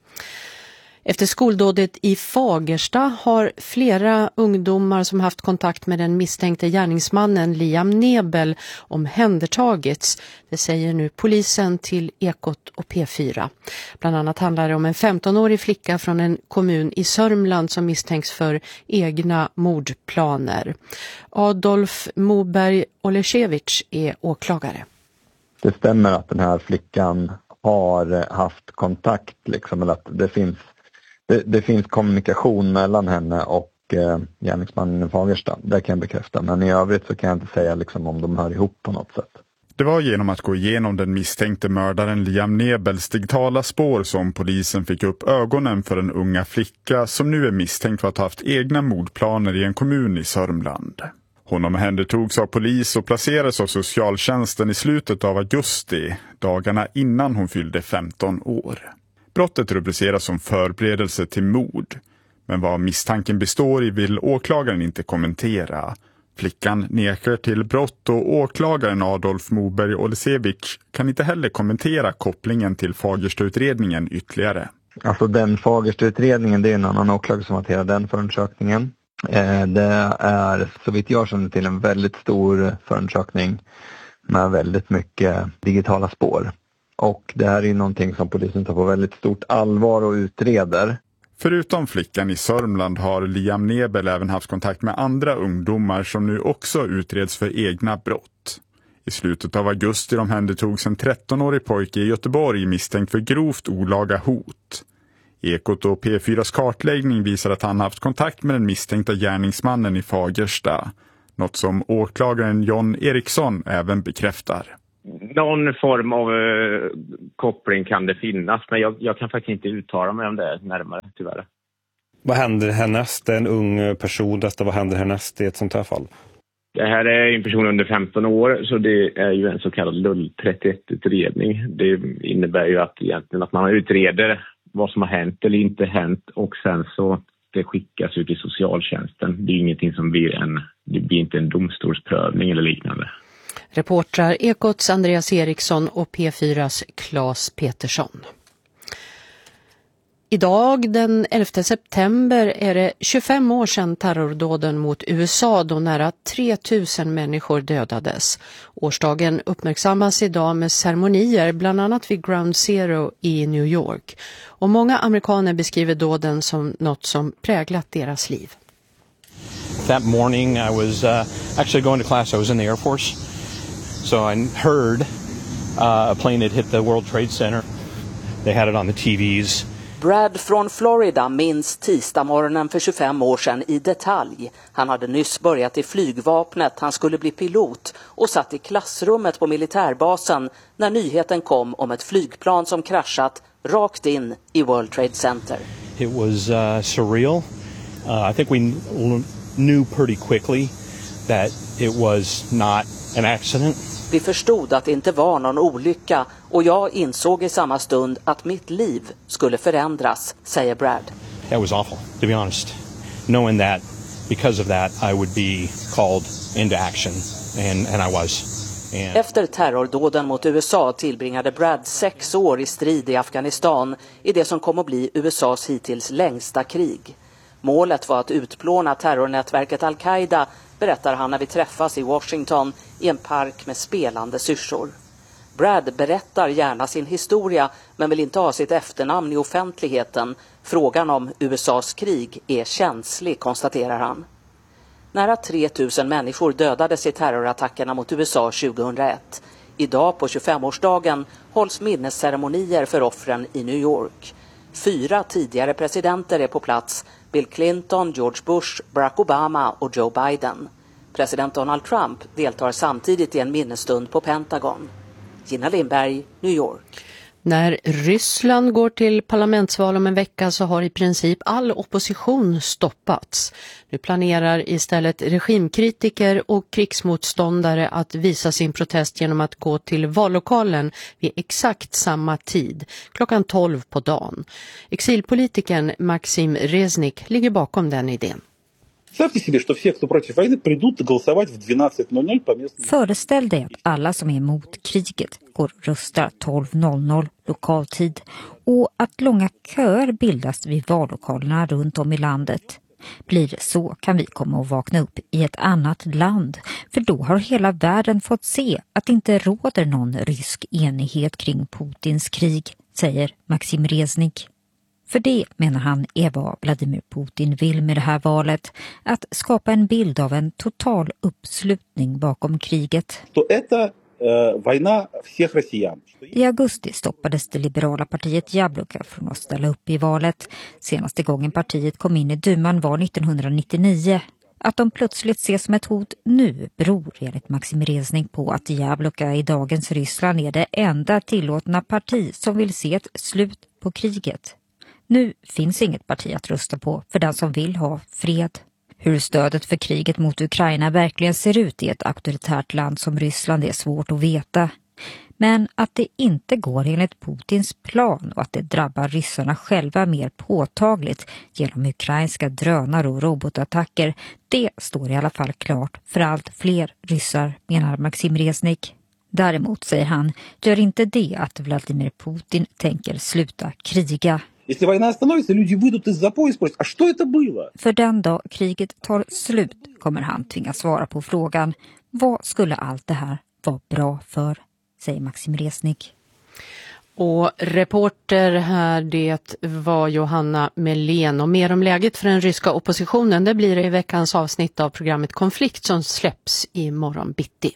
Efter skoldådet i Fagersta har flera ungdomar som haft kontakt med den misstänkte gärningsmannen Liam Nebel omhändertagits. Det säger nu polisen till Ekot och P4. Bland annat handlar det om en 15-årig flicka från en kommun i Sörmland som misstänks för egna mordplaner. Adolf Moberg Oleszewicz är åklagare. Det stämmer att den här flickan har haft kontakt, liksom, eller att det finns kommunikation mellan henne och gärningsmannen i Fagersta. Det kan jag bekräfta. Men i övrigt så kan jag inte säga liksom, om de hör ihop på något sätt. Det var genom att gå igenom den misstänkte mördaren Liam Nebels digitala spår som polisen fick upp ögonen för en unga flicka som nu är misstänkt för att ha haft egna mordplaner i en kommun i Sörmland. Hon omhändertogs av polis och placerades av socialtjänsten i slutet av augusti, dagarna innan hon fyllde 15 år. Brottet rubriceras som förberedelse till mord, men vad misstanken består i vill åklagaren inte kommentera. Flickan nekar till brott och åklagaren Adolf Moberg Olesevic kan inte heller kommentera kopplingen till Fagersta-utredningen ytterligare. Alltså den Fagersta-utredningen, det är en annan åklagare som hanterar den förundersökningen. Det är så vitt jag känner till en väldigt stor förundersökning med väldigt mycket digitala spår. Och det här är någonting som polisen tar på väldigt stort allvar och utreder. Förutom flickan i Sörmland har Liam Nebel även haft kontakt med andra ungdomar som nu också utreds för egna brott. I slutet av augusti omhändertogs en 13-årig pojke i Göteborg misstänkt för grovt olaga hot. Ekot och P4s kartläggning visar att han haft kontakt med den misstänkta gärningsmannen i Fagersta. Något som åklagaren John Eriksson även bekräftar. Någon form av koppling kan det finnas, men jag kan faktiskt inte uttala mig om det närmare, tyvärr. Vad händer härnäst? Det är en ung person detta. Vad händer härnäst i ett sånt här fall? Det här är en person under 15 år, så det är ju en så kallad LULL 31-utredning. Det innebär ju att egentligen att man utreder vad som har hänt eller inte hänt, och sen så det skickas ut i socialtjänsten. Det är ingenting som det blir inte en domstolsprövning eller liknande. Reportrar Ekots Andreas Eriksson och P4s Claes Petersson. Idag den 11 september är det 25 år sedan terrordåden mot USA då nära 3000 människor dödades. Årsdagen uppmärksammas idag med ceremonier bland annat vid Ground Zero i New York. Och många amerikaner beskriver dåden som något som präglat deras liv. That morning I was actually going to class. I was in the Air Force. So I heard a plane had hit the World Trade Center. They had it on the TVs. Brad från Florida minns tisdagsmorgonen för 25 år sedan i detalj. Han hade nyss börjat i flygvapnet, han skulle bli pilot och satt i klassrummet på militärbasen när nyheten kom om ett flygplan som kraschat rakt in i World Trade Center. It was surreal. I think we knew pretty quickly that it was not an accident. Vi förstod att det inte var någon olycka och jag insåg i samma stund att mitt liv skulle förändras, säger Brad. That was awful, to be honest. Knowing that because of that I would be called into action, and I was. Efter terrordåden mot USA tillbringade Brad 6 år i strid i Afghanistan i det som kom att bli USAs hittills längsta krig. Målet var att utplåna terrornätverket Al-Qaida, berättar han när vi träffas i Washington i en park med spelande syrsor. Brad berättar gärna sin historia men vill inte ha sitt efternamn i offentligheten. Frågan om USAs krig är känslig, konstaterar han. Nära 3000 människor dödades i terrorattackerna mot USA 2001. Idag på 25-årsdagen hålls minnesceremonier för offren i New York. 4 tidigare presidenter är på plats: Bill Clinton, George Bush, Barack Obama och Joe Biden. President Donald Trump deltar samtidigt i en minnesstund på Pentagon. Gina Lindberg, New York. När Ryssland går till parlamentsval om en vecka så har i princip all opposition stoppats. Nu planerar istället regimkritiker och krigsmotståndare att visa sin protest genom att gå till vallokalen vid exakt samma tid, klockan 12 på dagen. Exilpolitikern Maxim Reznik ligger bakom den idén. Föreställ dig att alla som är emot kriget går och röstar 12.00 lokaltid och att långa köer bildas vid vallokalerna runt om i landet. Blir det så kan vi komma att vakna upp i ett annat land, för då har hela världen fått se att det inte råder någon rysk enighet kring Putins krig, säger Maxim Reznik. För det, menar han, är vad Vladimir Putin vill med det här valet, att skapa en bild av en total uppslutning bakom kriget. I augusti stoppades det liberala partiet Jabloka från att ställa upp i valet. Senaste gången partiet kom in i duman var 1999. Att de plötsligt ses som ett hot nu beror enligt Maxim Reznik på att Jabloka i dagens Ryssland är det enda tillåtna parti som vill se ett slut på kriget. Nu finns inget parti att rösta på för den som vill ha fred. Hur stödet för kriget mot Ukraina verkligen ser ut i ett auktoritärt land som Ryssland är svårt att veta. Men att det inte går enligt Putins plan och att det drabbar ryssarna själva mer påtagligt genom ukrainska drönare och robotattacker, det står i alla fall klart för allt fler ryssar, menar Maxim Reznik. Däremot, säger han, gör inte det att Vladimir Putin tänker sluta kriga. För den dag kriget tar slut kommer han tvingas svara på frågan: vad skulle allt det här vara bra för, säger Maxim Reznik. Och reporter här, det var Johanna Melén. Och mer om läget för den ryska oppositionen, det blir i veckans avsnitt av programmet Konflikt som släpps i morgon bitti.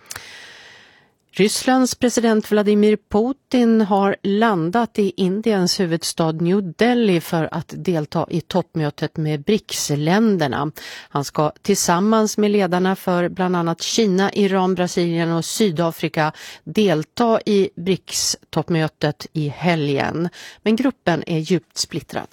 Rysslands president Vladimir Putin har landat i Indiens huvudstad New Delhi för att delta i toppmötet med BRICS-länderna. Han ska tillsammans med ledarna för bland annat Kina, Iran, Brasilien och Sydafrika delta i BRICS-toppmötet i helgen. Men gruppen är djupt splittrad.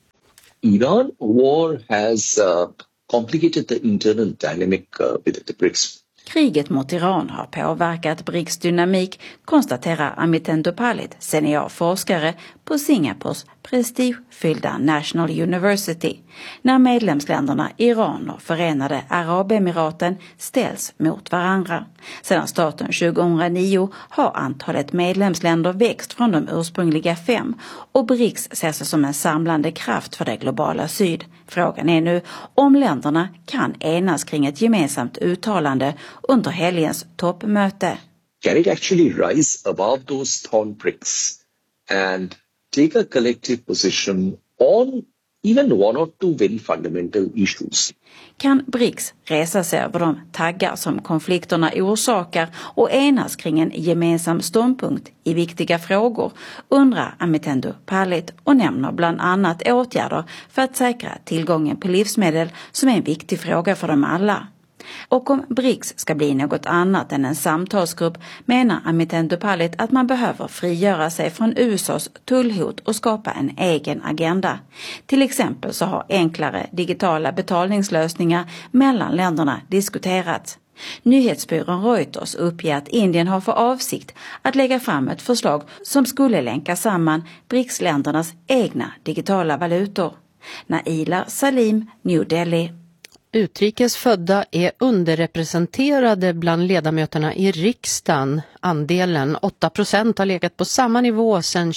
Iran war has complicated the internal dynamic with the BRICS. Kriget mot Iran har påverkat BRICS dynamik, konstaterar Amit Endopalit, seniorforskare på Singapores prestigefyllda National University, när medlemsländerna Iran och Förenade Arabemiraten ställs mot varandra. Sedan starten 2009 har antalet medlemsländer växt från de ursprungliga 5 och BRICS ser sig som en samlande kraft för det globala syd. Frågan är nu om länderna kan enas kring ett gemensamt uttalande under helgens toppmöte. Can it actually rise above those thorn pricks and take a collective position on even one or two very fundamental issues? Kan BRICS resa sig över de taggar som konflikterna orsakar och enas kring en gemensam ståndpunkt i viktiga frågor, undrar Amit Endopalit och nämner bland annat åtgärder för att säkra tillgången på livsmedel som är en viktig fråga för dem alla. Och om BRICS ska bli något annat än en samtalsgrupp menar Amit Endopalit att man behöver frigöra sig från USAs tullhot och skapa en egen agenda. Till exempel så har enklare digitala betalningslösningar mellan länderna diskuterats. Nyhetsbyrån Reuters uppger att Indien har för avsikt att lägga fram ett förslag som skulle länka samman BRICS-ländernas egna digitala valutor. Naila Salim, New Delhi. Utrikes födda är underrepresenterade bland ledamöterna i riksdagen. Andelen 8% har legat på samma nivå sedan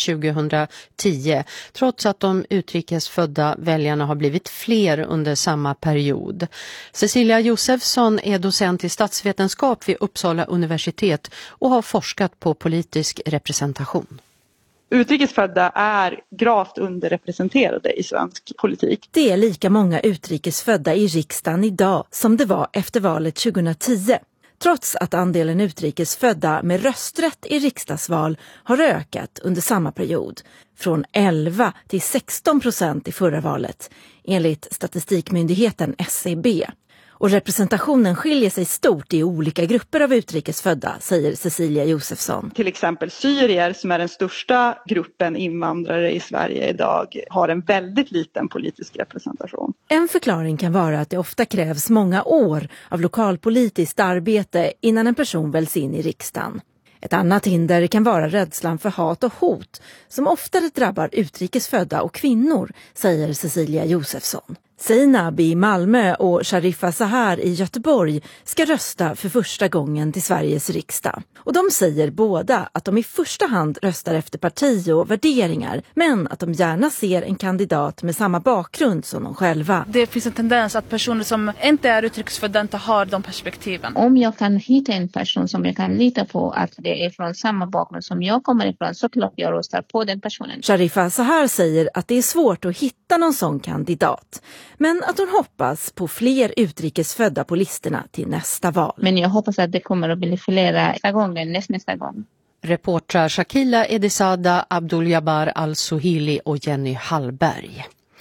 2010, trots att de utrikes födda väljarna har blivit fler under samma period. Cecilia Josefsson är docent i statsvetenskap vid Uppsala universitet och har forskat på politisk representation. Utrikesfödda är gravt underrepresenterade i svensk politik. Det är lika många utrikesfödda i riksdagen idag som det var efter valet 2010. Trots att andelen utrikesfödda med rösträtt i riksdagsval har ökat under samma period. Från 11 till 16% i förra valet, enligt statistikmyndigheten SCB. Och representationen skiljer sig stort i olika grupper av utrikesfödda, säger Cecilia Josefsson. Till exempel syrier, som är den största gruppen invandrare i Sverige idag, har en väldigt liten politisk representation. En förklaring kan vara att det ofta krävs många år av lokalpolitiskt arbete innan en person väljs in i riksdagen. Ett annat hinder kan vara rädslan för hat och hot, som oftare drabbar utrikesfödda och kvinnor, säger Cecilia Josefsson. Seinab i Malmö och Sharifa Sahar i Göteborg ska rösta för första gången till Sveriges riksdag. Och de säger båda att de i första hand röstar efter parti och värderingar, men att de gärna ser en kandidat med samma bakgrund som de själva. Det finns en tendens att personer som inte är utrikesfödda inte har de perspektiven. Om jag kan hitta en person som jag kan lita på att det är från samma bakgrund som jag kommer ifrån, så klart jag röstar på den personen. Sharifa Sahar säger att det är svårt att hitta någon sån kandidat, men att hon hoppas på fler utrikesfödda på listorna till nästa val. Men jag hoppas att det kommer att bli flera gånger nästa gång. Reportrar Shakila Edisada, Abdul Jabbar Al-Suhili och Jenny Hallberg.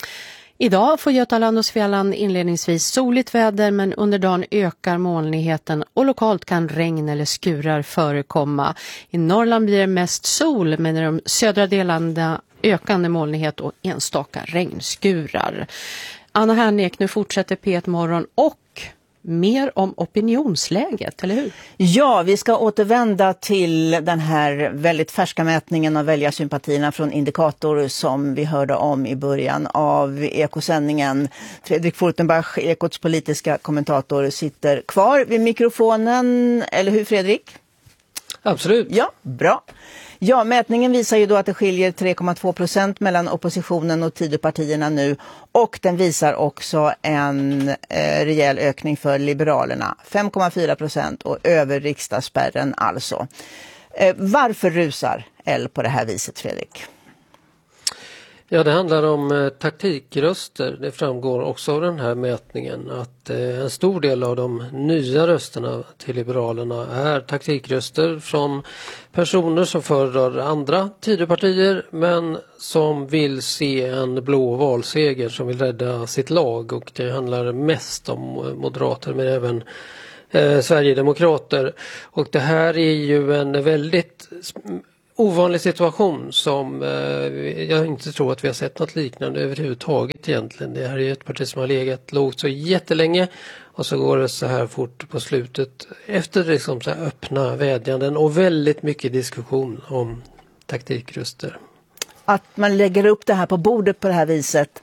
Idag får Götaland och Svealand inledningsvis soligt väder, men under dagen ökar molnigheten och lokalt kan regn eller skurar förekomma. I Norrland blir det mest sol, men i de södra delarna ökande molnighet och enstaka regnskurar. Anna Hernek, nu fortsätter P1 Morgon och mer om opinionsläget, eller hur? Ja, vi ska återvända till den här väldigt färska mätningen av väljarsympatierna från Indikator som vi hörde om i början av Ekosändningen. Fredrik Furtenbach, Ekots politiska kommentator, sitter kvar vid mikrofonen. Eller hur, Fredrik? Absolut. Ja, bra. Ja, mätningen visar ju då att det skiljer 3,2% mellan oppositionen och Tidöpartierna nu, och den visar också en rejäl ökning för Liberalerna, 5,4% och över riksdagsspärren alltså. Varför rusar L på det här viset, Fredrik? Ja, det handlar om taktikröster. Det framgår också av den här mätningen att en stor del av de nya rösterna till Liberalerna är taktikröster från personer som föredrar andra Tidöpartier men som vill se en blå valseger, som vill rädda sitt lag, och det handlar mest om moderater men även Sverigedemokrater. Och det här är ju en väldigt ovanlig situation som jag inte tror att vi har sett något liknande överhuvudtaget egentligen. Det här är ett parti som har legat lågt så jättelänge, och så går det så här fort på slutet efter liksom så här öppna vädjanden och väldigt mycket diskussion om taktikröster. Att man lägger upp det här på bordet på det här viset,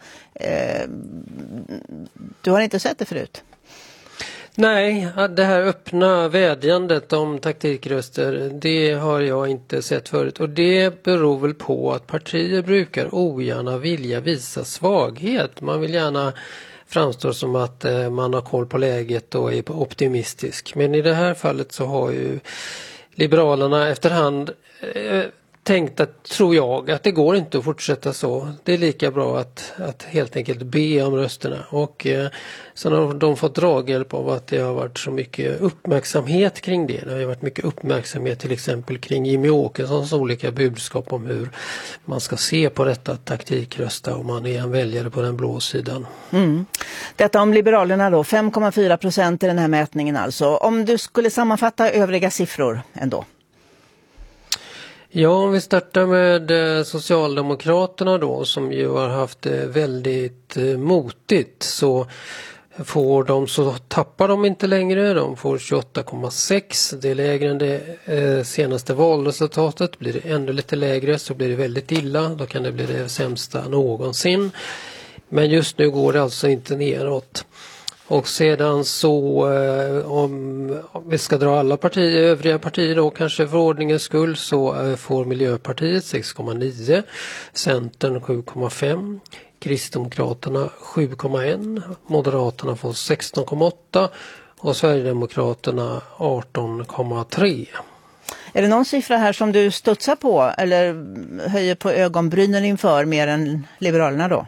du har inte sett det förut? Nej, det här öppna vädjandet om taktikröster, det har jag inte sett förut, och det beror väl på att partier brukar ogärna vilja visa svaghet. Man vill gärna framstå som att man har koll på läget och är optimistisk. Men i det här fallet så har ju Liberalerna efterhand tänkt att, tror jag, att det går inte att fortsätta så. Det är lika bra att helt enkelt be om rösterna. Och sen har de fått draghjälp av att det har varit så mycket uppmärksamhet kring det. Det har varit mycket uppmärksamhet till exempel kring Jimmy Åkessons olika budskap om hur man ska se på detta taktikrösta om man är en väljare på den blå sidan. Mm. Detta om Liberalerna då, 5,4% i den här mätningen alltså. Om du skulle sammanfatta övriga siffror ändå? Ja, om vi startar med Socialdemokraterna då, som ju har haft det väldigt motigt, så tappar de inte längre. De får 28,6. Det är lägre än det senaste valresultatet. Blir det ännu lite lägre så blir det väldigt illa. Då kan det bli det sämsta någonsin. Men just nu går det alltså inte neråt. Och sedan så om vi ska dra alla övriga partier då kanske för ordningens skull, så får Miljöpartiet 6,9, Centern 7,5, Kristdemokraterna 7,1, Moderaterna får 16,8 och Sverigedemokraterna 18,3. Är det någon siffra här som du studsar på eller höjer på ögonbrynen inför mer än Liberalerna då?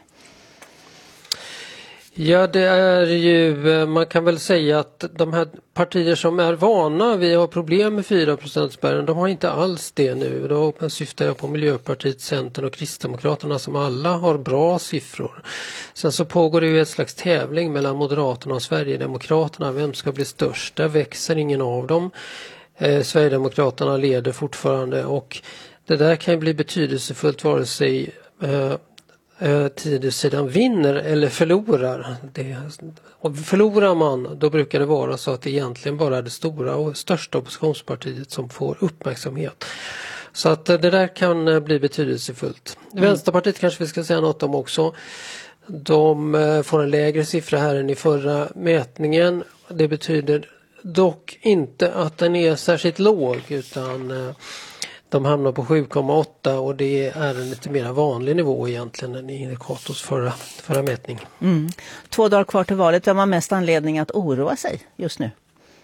Ja, det är ju, man kan väl säga att de här partier som är vana, vi har problem med 4%-spärren, de har inte alls det nu. Då syftar jag på Miljöpartiet, Centern och Kristdemokraterna som alla har bra siffror. Sen så pågår det ju ett slags tävling mellan Moderaterna och Sverigedemokraterna. Vem ska bli störst? Där växer ingen av dem. Sverigedemokraterna leder fortfarande, och det där kan ju bli betydelsefullt vare sig Tidösidan vinner eller förlorar. Och förlorar man, då brukar det vara så att det egentligen bara är det stora och största oppositionspartiet som får uppmärksamhet. Så att det där kan bli betydelsefullt. Vänsterpartiet kanske vi ska säga något om också. De får en lägre siffra här än i förra mätningen. Det betyder dock inte att den är särskilt låg, utan de hamnar på 7,8, och det är en lite mer vanlig nivå egentligen än i Indikators förra mätning. 2 dagar kvar till valet. Vem har mest anledning att oroa sig just nu?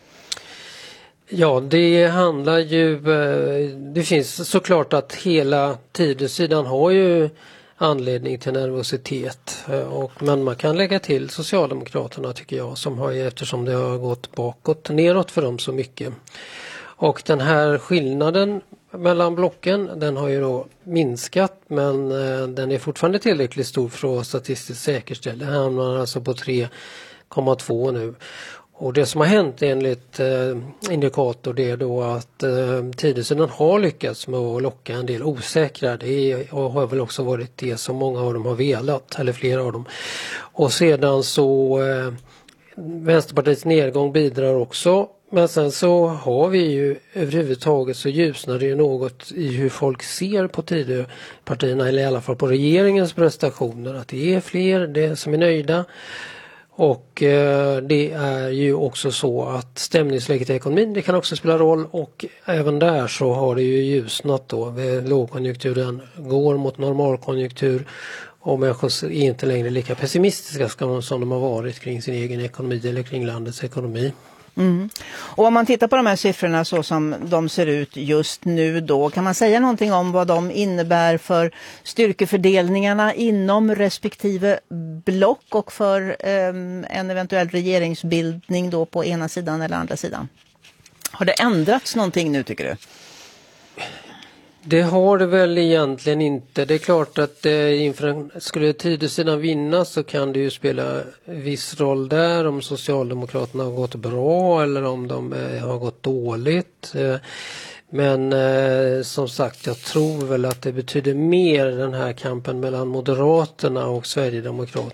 Ja, det handlar ju, det finns såklart att hela Tidösidan har ju anledning till nervositet, men man kan lägga till Socialdemokraterna tycker jag, som har ju, eftersom det har gått neråt för dem så mycket. Och den här skillnaden mellan blocken, den har ju då minskat, men den är fortfarande tillräckligt stor för att statistiskt säkerställa. Det hamnar alltså på 3,2 nu. Och det som har hänt enligt Indikator, det är då att Tidösidan har lyckats med att locka en del osäkra. Det har väl också varit det som många av dem har velat, eller flera av dem. Och sedan så Vänsterpartiets nedgång bidrar också. Men sen så har vi ju överhuvudtaget så ljusnar det ju något i hur folk ser på Tidöpartierna, eller i alla fall på regeringens prestationer. Att det är fler det som är nöjda. Och det är ju också så att stämningsläget i ekonomin, det kan också spela roll, och även där så har det ju ljusnat då. Lågkonjunkturen går mot normalkonjunktur och människor är inte längre lika pessimistiska som de har varit kring sin egen ekonomi eller kring landets ekonomi. Mm. Och om man tittar på de här siffrorna så som de ser ut just nu då, kan man säga någonting om vad de innebär för styrkefördelningarna inom respektive block och för en eventuell regeringsbildning då på ena sidan eller andra sidan? Har det ändrats någonting nu, tycker du? Det har det väl egentligen inte. Det är klart att skulle Tidösidan vinna så kan det ju spela viss roll där om Socialdemokraterna har gått bra eller om de har gått dåligt. Men som sagt, jag tror väl att det betyder mer den här kampen mellan Moderaterna och Sverigedemokraterna